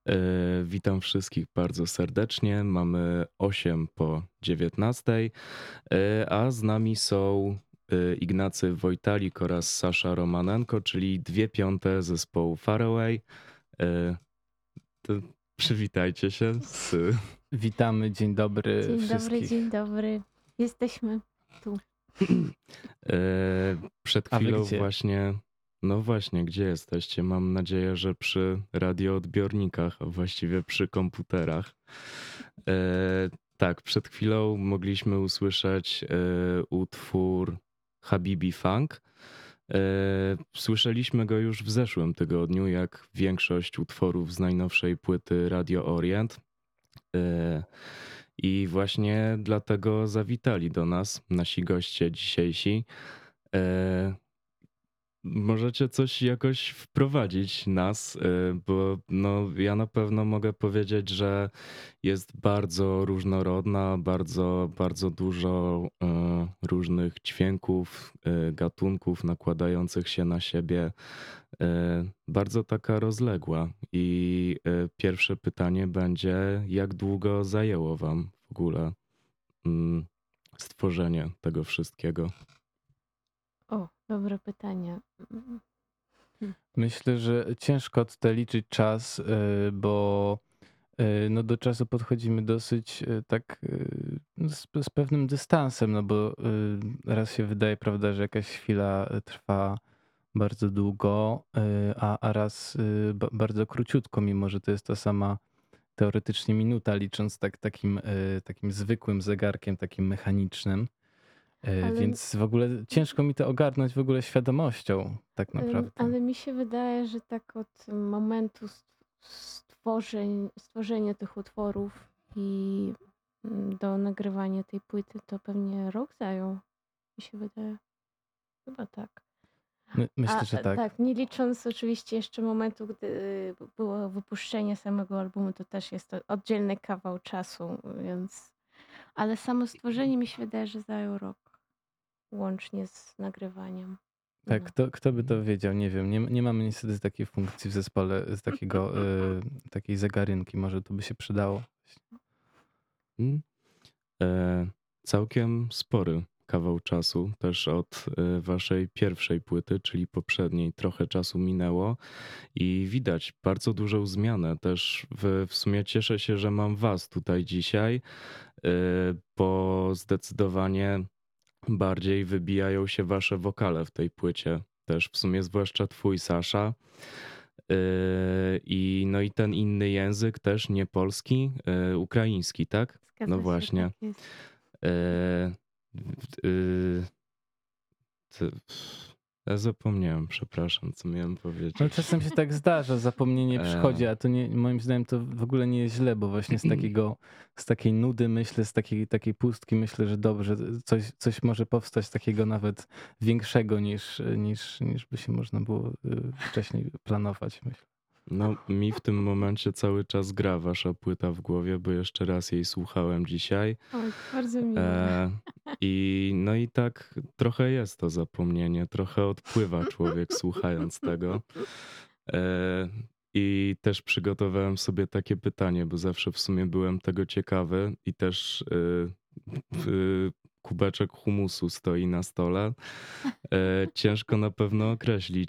Witam wszystkich bardzo serdecznie. Mamy 8 po 19, a z nami są Ignacy Wojtalik oraz Sasza Romanenko, czyli 2/5 zespołu Faraway. E, To przywitajcie się z... Witamy, dzień dobry Dzień dobry, wszystkich. dzień dobry. Jesteśmy tu. Przed A wy chwilą gdzie? właśnie... No właśnie, gdzie jesteście? Mam nadzieję, że przy radioodbiornikach, a właściwie przy komputerach. E, tak, przed chwilą mogliśmy usłyszeć utwór Habibi Funk. Słyszeliśmy go już w zeszłym tygodniu, jak większość utworów z najnowszej płyty Radio Orient. I właśnie dlatego zawitali do nas nasi goście dzisiejsi. E, Możecie coś jakoś wprowadzić nas, bo no, ja na pewno mogę powiedzieć, że jest bardzo różnorodna, bardzo dużo różnych dźwięków, gatunków nakładających się na siebie, bardzo taka rozległa. I pierwsze pytanie będzie, jak długo zajęło wam w ogóle mm, stworzenie tego wszystkiego? O, dobre pytanie. Mm, Myślę, że ciężko tutaj liczyć czas, bo no do czasu podchodzimy dosyć tak no z pewnym dystansem, no bo raz się wydaje, prawda, że jakaś chwila trwa bardzo długo, a raz bardzo króciutko, mimo że to jest ta sama teoretycznie minuta, licząc takim zwykłym zegarkiem, takim mechanicznym. Ale, Więc w ogóle ciężko mi to ogarnąć w ogóle świadomością tak naprawdę. ale mi się wydaje, że tak od momentu stworzenia tych utworów i do nagrywania tej płyty to pewnie rok zajął. Mi się wydaje. Chyba tak. Myślę, że tak. Tak, nie licząc oczywiście jeszcze momentu, gdy było wypuszczenie samego albumu, to też jest to oddzielny kawał czasu, więc... Ale samo stworzenie mi się wydaje, że zajął rok. Łącznie z nagrywaniem. Tak, No. kto by to wiedział? Nie wiem. Nie mamy niestety takiej funkcji w zespole, takiej zegarynki. Może to by się przydało. Mm. Całkiem spory kawał czasu też od waszej pierwszej płyty, czyli poprzedniej. Trochę czasu minęło i widać bardzo dużą zmianę. Też w sumie cieszę się, że mam was tutaj dzisiaj, bo zdecydowanie bardziej wybijają się wasze wokale w tej płycie. Też w sumie zwłaszcza twój, Sasza. I no i ten inny język też nie polski, ukraiński, tak? Zgadza No się, właśnie. tak jest. E, y, ty- Ja zapomniałem, przepraszam, co miałem powiedzieć. No czasem się tak zdarza, zapomnienie przychodzi, a to nie, moim zdaniem to w ogóle nie jest źle, bo właśnie z takiej nudy myślę, z takiej pustki myślę, że dobrze, coś może powstać takiego nawet większego niż by się można było wcześniej planować, myślę. No, mi w tym momencie cały czas gra wasza płyta w głowie, bo jeszcze raz jej słuchałem dzisiaj. Oj, bardzo miło. I no i tak trochę jest to zapomnienie, trochę odpływa człowiek słuchając tego. I też przygotowałem sobie takie pytanie, bo zawsze w sumie byłem tego ciekawy i też kubeczek humusu stoi na stole. Ciężko na pewno określić,